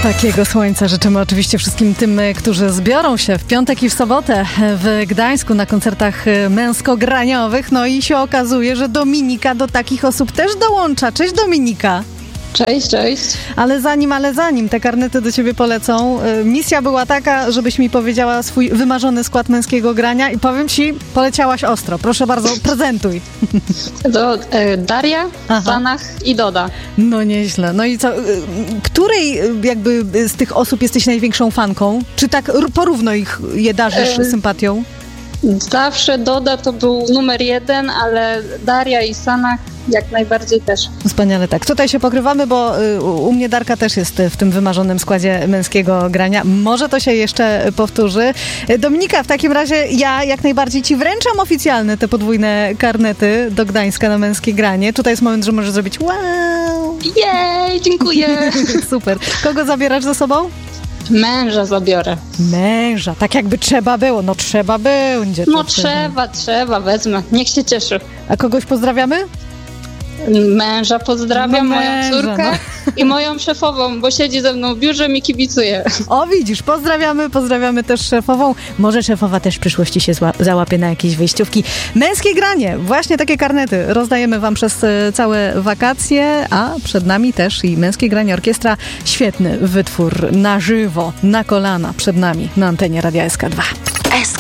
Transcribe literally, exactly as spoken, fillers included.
Takiego słońca życzymy oczywiście wszystkim tym, którzy zbiorą się w piątek i w sobotę w Gdańsku na koncertach męskograniowych. No i się okazuje, że Dominika do takich osób też dołącza. Cześć Dominika. Cześć, cześć. Ale zanim, ale zanim te karnety do ciebie polecą, misja była taka, żebyś mi powiedziała swój wymarzony skład męskiego grania i powiem ci, poleciałaś ostro. Proszę bardzo, prezentuj. Do e, Daria, Sanach i Doda. No nieźle. No i co, której jakby z tych osób jesteś największą fanką? Czy tak porówno ich je darzysz e... sympatią? Zawsze Doda to był numer jeden, ale Daria i Sanach jak najbardziej też. Wspaniale, tak. Tutaj się pokrywamy, bo y, u mnie Darka też jest w tym wymarzonym składzie męskiego grania. Może to się jeszcze powtórzy. Dominika, w takim razie ja jak najbardziej ci wręczam oficjalne te podwójne karnety do Gdańska na męskie granie. Tutaj jest moment, że możesz zrobić wow! Jej, dziękuję! Super. Kogo zabierasz ze sobą? Męża zabiorę. Męża, tak jakby trzeba było. No trzeba będzie. No trzeba, trzeba, wezmę. Niech się cieszy. A kogoś pozdrawiamy? Męża pozdrawiam, no moją męża, córkę no. I moją szefową, bo siedzi ze mną w biurze, mi kibicuje. O widzisz, pozdrawiamy, pozdrawiamy też szefową. Może szefowa też w przyszłości się zła- załapie na jakieś wyjściówki. Męskie granie, właśnie takie karnety rozdajemy wam przez e, całe wakacje, a przed nami też i męskie granie orkiestra. Świetny wytwór na żywo, na kolana przed nami na antenie Radia S K dwa. S